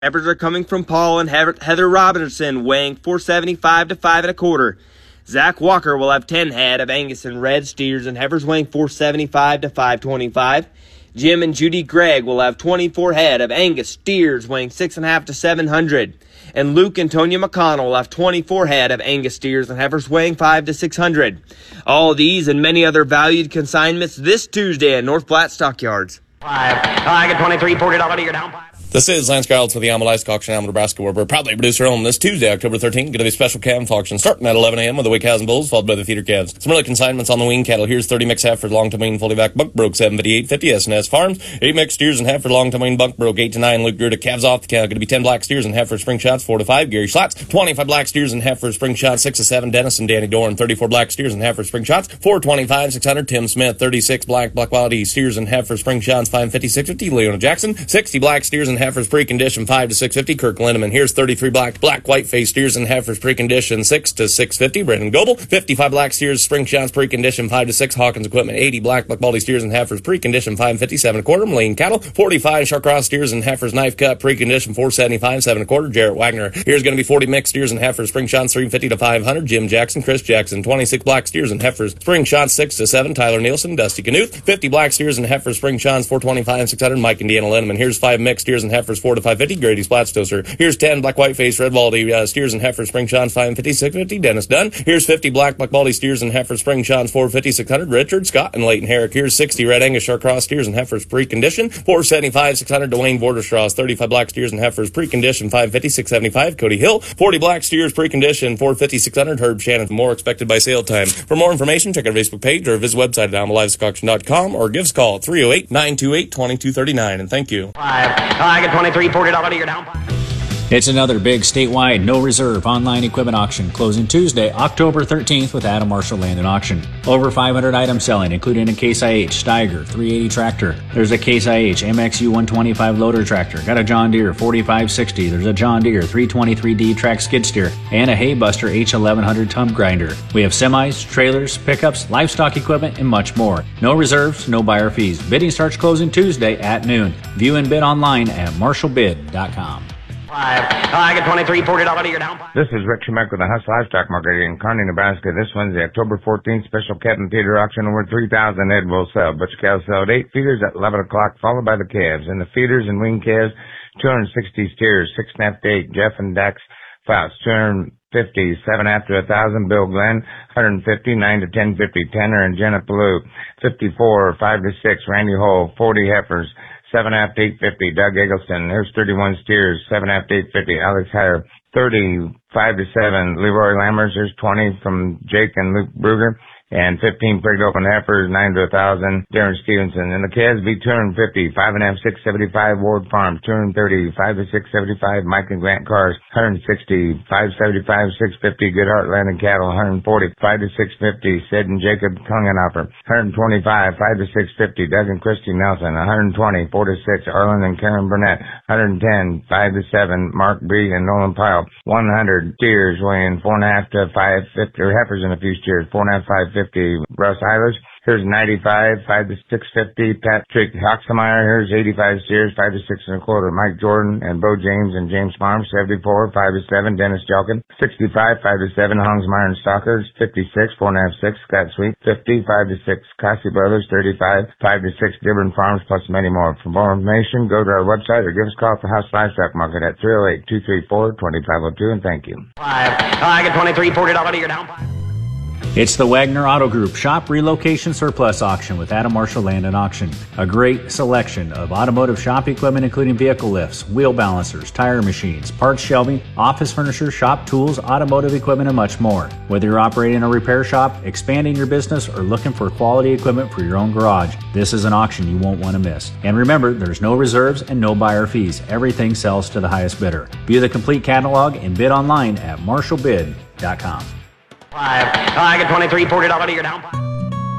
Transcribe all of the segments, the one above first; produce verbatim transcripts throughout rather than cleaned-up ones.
Heifers are coming from Paul and Heather Robinson, weighing four seventy-five to five and a quarter. Zach Walker will have ten head of Angus and Red steers and heifers weighing four seventy-five to five twenty-five. Jim and Judy Gregg will have twenty-four head of Angus steers weighing six and a half to seven hundred. And Luke and Tonya McConnell will have twenty-four head of Angus steers and heifers weighing five to six hundred. All these and many other valued consignments this Tuesday at North Platte Stockyards. Five. I get twenty-three, forty dollars, you're down five. This is Lance Giles for the Alma Livestock Auction, Alma, Nebraska, where we're proudly producer on this Tuesday, October thirteenth. Going to be a special calf auction starting at eleven a.m. with the weigh cows and bulls, followed by the feeder calves. Some early consignments on the wean cattle. Here's thirty mixed heifers, long to wean, fully back, buck broke, seven fifty, eight fifty, S and S Farms. eight mixed steers and heifers, long to wean, buck broke, eight to nine, Luke Gruda, calves off the cow. Going to be ten black steers and heifers, spring shots, four to five, Gary Schlotz. twenty-five black steers and heifers, spring shots, six to seven, Dennis and Danny Dorn. thirty-four black steers and heifers, spring shots, four twenty-five, six hundred, Tim Smith. thirty-six black, black quality steers and heifers, spring shots, five fifty, six fifty, Leona Jackson. sixty black steers and heifers, pre-condition, five to six fifty, Kirk Lindemann. Here's thirty-three black, black white face steers and heifers, pre-condition, six to six fifty, Brendan Goebel. fifty-five black steers, spring shots, pre-condition, five to six, Hawkins Equipment. eighty black, black baldy steers and heifers, pre-condition, five fifty-seven a quarter, Moline Cattle. forty-five Sharkross steers and heifers, knife cut, pre-condition, four seventy-five, seven a quarter, Jarrett Wagner. Here's going to be forty mixed steers and heifers, spring shots, three fifty to five hundred, Jim Jackson, Chris Jackson. twenty-six black steers and heifers, spring shots, six to seven, Tyler Nielsen, Dusty Knuth. fifty black steers and heifers, spring shots, four twenty-five, six hundred, Mike and Deanna Lindemann. Here's five mixed steers and heifers, four to five fifty, Grady Splatstoser. Here's ten black white face red baldy uh, steers and heifers, spring shots, five fifty, six fifty, Dennis Dunn. Here's fifty black black baldy steers and heifers, spring shots, four fifty, six hundred, Richard Scott and Leighton Herrick. Here's sixty red Angus Sharkross steers and heifers, pre-condition, four seventy-five, six hundred, Dwayne Borderstraws. thirty-five black steers and heifers, pre-condition, five fifty, six seventy-five, Cody Hill. forty black steers, pre-condition, four fifty, six hundred, Herb Shannon. More expected by sale time. For more information, check our Facebook page or visit website at alma livestock auction dot com or give us a call at three oh eight, nine two eight, two two three nine. And thank you. Five. I get twenty-three, forty dollars, you're down five. It's another big statewide no reserve online equipment auction closing Tuesday, October thirteenth with Adam Marshall Land and Auction. Over five hundred items selling, including a Case I H Steiger three eighty tractor. There's a Case I H M X U one twenty-five loader tractor. Got a John Deere forty-five sixty. There's a John Deere three twenty-three D track skid steer and a Haybuster H eleven hundred tub grinder. We have semis, trailers, pickups, livestock equipment, and much more. No reserves, no buyer fees. Bidding starts closing Tuesday at noon. View and bid online at marshall bid dot com. Five. I get twenty-three, forty dollars, you're down five. This is Rick Shemek with the Huss Livestock Market in Kearney, Nebraska. This Wednesday, October fourteenth, special cat and feeder auction. Over three thousand head will sell. Butcher cows sell at eight, feeders at eleven o'clock, followed by the calves. And the feeders and wing calves, two hundred sixty steers, six and a half to eight. Jeff and Dax Fouts, two hundred fifty, seven after a thousand. Bill Glenn, one hundred fifty, nine to ten fifty. Tanner and Jenna Palou, fifty-four, five to six. Randy Hole, forty heifers, seven after eight fifty. Doug Eggleston, there's thirty-one steers, seven after eight fifty. Alex Heyer, thirty-five to seven. Leroy Lammers, there's twenty from Jake and Luke Bruger. And fifteen pricked open heifers, nine to a thousand. Darren Stevenson. And the calves be two hundred fifty, five and a half, six seventy-five. Ward Farms, two hundred thirty, five to six seventy-five. Mike and Grant Cars, one hundred sixty, five seventy-five, six fifty. Good Heart Land and Cattle, one hundred forty, five to six fifty. Sid and Jacob Kungenhofer, one hundred twenty-five, five to six fifty. Doug and Christy Nelson, one hundred twenty, four to six. Arlen and Karen Burnett, one hundred ten, five to seven. Mark B and Nolan Pyle, one hundred steers weighing four and a half to five fifty, or heifers in a few steers, four and a half, five fifty. Russ Eilers, here's ninety-five, five to six fifty. Patrick Hoxmeyer, here's eighty-five steers, five to six and a quarter. Mike Jordan and Bo James and James Farms, seventy-four, five to seven. Dennis Jelkin, sixty-five, five to seven. Hongsmeyer and Stalkers, fifty-six, four and a half, six. Scott Sweet, fifty, five to six. Cassie Brothers, thirty-five, five to six. Dibburn Farms, plus many more. For more information, go to our website or give us a call for House Livestock Market at three oh eight, two three four, two five oh two, and thank you. Five. I get twenty-three, forty dollars, you're down five. It's the Wagner Auto Group Shop Relocation Surplus Auction with Adam Marshall Land and Auction. A great selection of automotive shop equipment, including vehicle lifts, wheel balancers, tire machines, parts shelving, office furniture, shop tools, automotive equipment, and much more. Whether you're operating a repair shop, expanding your business, or looking for quality equipment for your own garage, this is an auction you won't want to miss. And remember, there's no reserves and no buyer fees. Everything sells to the highest bidder. View the complete catalog and bid online at marshall bid dot com. Five. I get twenty-three, forty dollars, you're down five.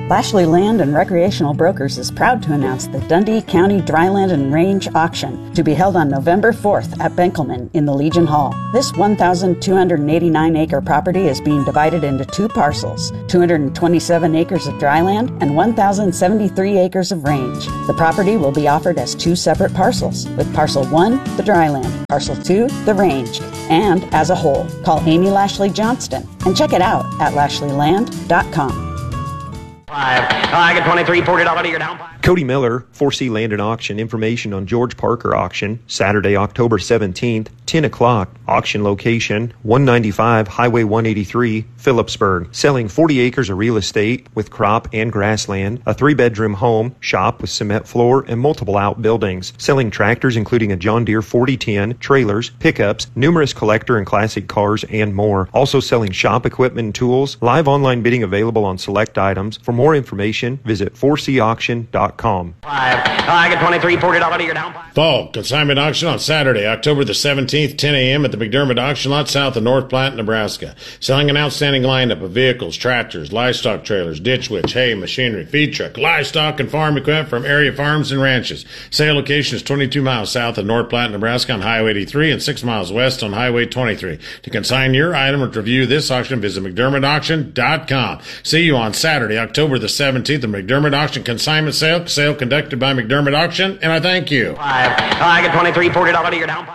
Lashley Land and Recreational Brokers is proud to announce the Dundee County Dryland and Range Auction to be held on November fourth at Benkelman in the Legion Hall. This one thousand two hundred eighty-nine acre property is being divided into two parcels, two hundred twenty-seven acres of dryland and one thousand seventy-three acres of range. The property will be offered as two separate parcels, with Parcel one, the dryland, Parcel two, the range, and as a whole. Call Amy Lashley Johnston and check it out at lashley land dot com. Five. I get twenty-three, forty dollars to your down. Cody Miller, four C Land and Auction. Information on George Parker Auction, Saturday, October seventeenth, ten o'clock. Auction location, one ninety-five Highway one eighty-three, Phillipsburg. Selling forty acres of real estate with crop and grassland, a three-bedroom home, shop with cement floor, and multiple outbuildings. Selling tractors including a John Deere forty ten, trailers, pickups, numerous collector and classic cars, and more. Also selling shop equipment and tools. Live online bidding available on select items. For more information, visit four c auction dot com. Five. I get twenty-three, forty dollars to your down. Fall consignment auction on Saturday, October the seventeenth, ten a.m. at the McDermott Auction Lot south of North Platte, Nebraska. Selling an outstanding lineup of vehicles, tractors, livestock trailers, ditch witch, hay, machinery, feed truck, livestock, and farm equipment from area farms and ranches. Sale location is twenty-two miles south of North Platte, Nebraska on Highway eighty-three and six miles west on Highway twenty-three. To consign your item or to review this auction, visit mcdermott auction dot com. See you on Saturday, October the seventeenth, the McDermott Auction Consignment Sale. Sale conducted by McDermott Auction, and I thank you. Five. I get twenty-three, forty dollars to your down.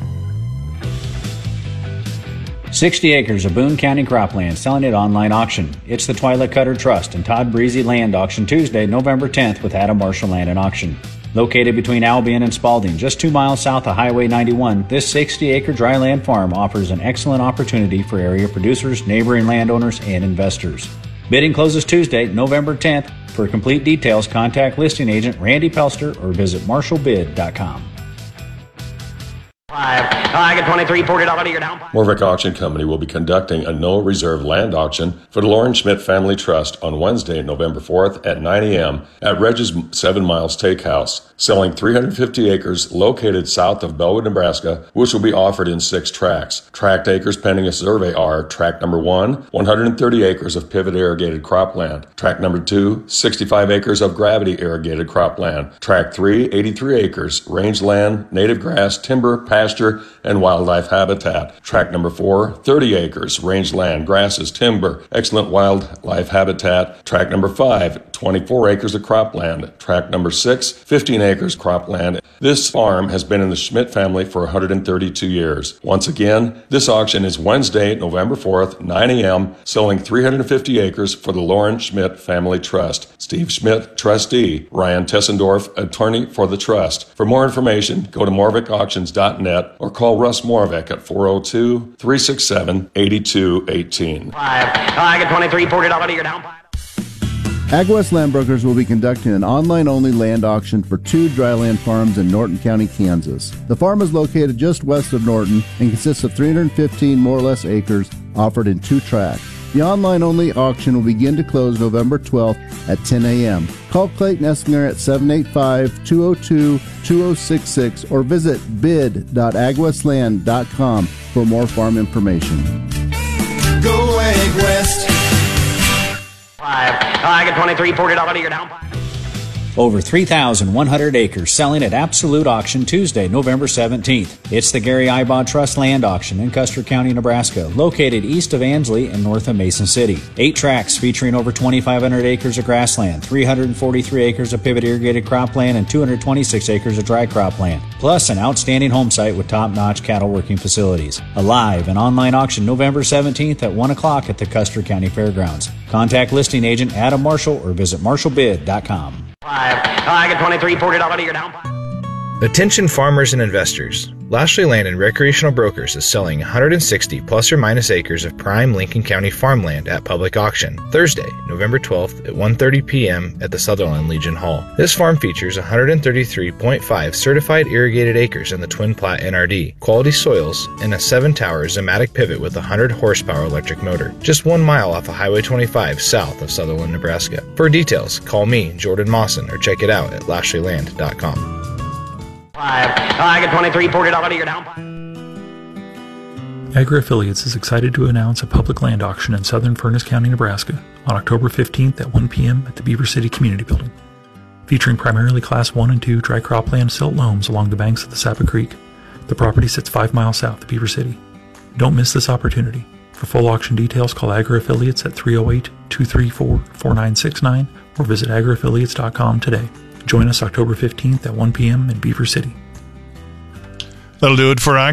sixty acres of Boone County cropland selling at online auction. It's the Twilit Cutter Trust and Todd Breezy Land Auction Tuesday, November tenth with Adam Marshall Land and Auction. Located between Albion and Spalding, just two miles south of Highway ninety-one, this sixty acre dryland farm offers an excellent opportunity for area producers, neighboring landowners, and investors. Bidding closes Tuesday, November tenth. For complete details, contact listing agent Randy Pelster or visit marshall bid dot com. Five. I get twenty-three, forty dollars to your down. Morvick Auction Company will be conducting a no-reserve land auction for the Lauren Schmidt Family Trust on Wednesday, November fourth at nine a.m. at Reg's Seven Miles Steakhouse, selling three hundred fifty acres located south of Bellwood, Nebraska, which will be offered in six tracts. Tract acres pending a survey are tract number one, one hundred thirty acres of pivot irrigated cropland, tract number two, sixty-five acres of gravity irrigated cropland, tract three, eighty-three acres, rangeland, native grass, timber, pasture, and wildlife habitat. Tract number four, thirty acres, rangeland, grasses, timber, excellent wildlife habitat. Tract number five, twenty-four acres of cropland. Tract number six, fifteen acres cropland. This farm has been in the Schmidt family for one hundred thirty-two years. Once again, this auction is Wednesday, November fourth, nine a.m., selling three hundred fifty acres for the Lauren Schmidt Family Trust. Steve Schmidt, trustee. Ryan Tessendorf, attorney for the trust. For more information, go to morvick auctions dot net or call Russ Morvick at four oh two, three six seven, eight two one eight. Five. I get twenty-three, forty dollars to your down. AgWest Land Brokers will be conducting an online-only land auction for two dryland farms in Norton County, Kansas. The farm is located just west of Norton and consists of three hundred fifteen more or less acres offered in two tracts. The online-only auction will begin to close November twelfth at ten a.m. Call Clayton Essinger at seven eight five, two oh two, two oh six six or visit bid dot agwestland dot com for more farm information. Go AgWest! Five. I get twenty-three, forty dollars to your down. Over three thousand one hundred acres selling at Absolute Auction Tuesday, November seventeenth. It's the Gary Ibaud Trust Land Auction in Custer County, Nebraska, located east of Ansley and north of Mason City. Eight tracts featuring over twenty-five hundred acres of grassland, three hundred forty-three acres of pivot irrigated cropland, and two hundred twenty-six acres of dry cropland, plus an outstanding home site with top-notch cattle working facilities. A live and online auction November seventeenth at one o'clock at the Custer County Fairgrounds. Contact listing agent Adam Marshall or visit marshall bid dot com. Five. I get twenty-three, forty dollars to your down. Attention farmers and investors. Lashley Land and Recreational Brokers is selling one hundred sixty plus or minus acres of prime Lincoln County farmland at public auction Thursday, November twelfth at one thirty p.m. at the Sutherland Legion Hall. This farm features one hundred thirty-three point five certified irrigated acres in the Twin Platte N R D, quality soils, and a seven-tower Zematic pivot with a one hundred horsepower electric motor, just one mile off of Highway twenty-five south of Sutherland, Nebraska. For details, call me, Jordan Mawson, or check it out at lashley land dot com. Five. I get twenty-three, forty dollars to your down. Agri-Affiliates is excited to announce a public land auction in southern Furnace County, Nebraska on October fifteenth at one p.m. at the Beaver City Community Building. Featuring primarily Class one and two dry cropland silt loams along the banks of the Sapa Creek, the property sits five miles south of Beaver City. Don't miss this opportunity. For full auction details, call Agri-Affiliates at three oh eight, two three four, four nine six nine or visit agri affiliates dot com today. Join us October fifteenth at one p.m. in Beaver City. That'll do it for